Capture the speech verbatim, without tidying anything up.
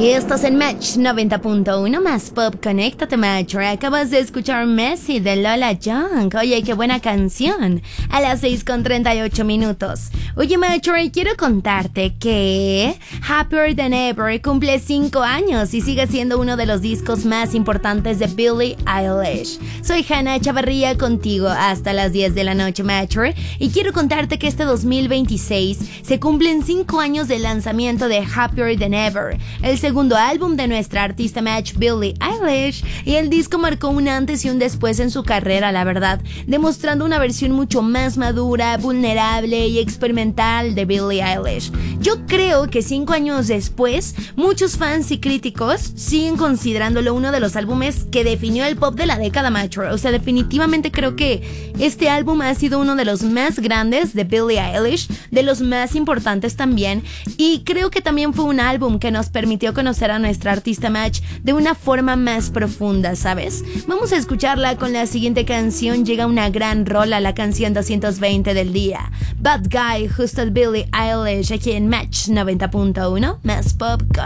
Y estás en Match noventa punto uno más Pop. Conéctate, Match. Acabas de escuchar Messi de Lola Young. Oye, qué buena canción. A las seis con treinta y ocho minutos. Oye, Match, quiero contarte que Happier Than Ever cumple cinco años y sigue siendo uno de los discos más importantes de Billie Eilish. Soy Hannah Chavarría contigo hasta las diez de la noche, Match. Y quiero contarte que este dos mil veintiséis se cumplen cinco años del lanzamiento de Happier Than Ever, el segundo álbum de nuestra artista Match, Billie Eilish, y el disco marcó un antes y un después en su carrera, la verdad, demostrando una versión mucho más madura, vulnerable y experimental de Billie Eilish. Yo creo que cinco años después, muchos fans y críticos siguen considerándolo uno de los álbumes que definió el pop de la década, Match. O sea, definitivamente creo que este álbum ha sido uno de los más grandes de Billie Eilish, de los más importantes también, y creo que también fue un álbum que nos permitió conocer a nuestra artista Match de una forma más profunda, ¿sabes? Vamos a escucharla con la siguiente canción. Llega una gran rola, la canción doscientos veinte del día, Bad Guy, justo el Billie Eilish, aquí en Match noventa punto uno más Pop.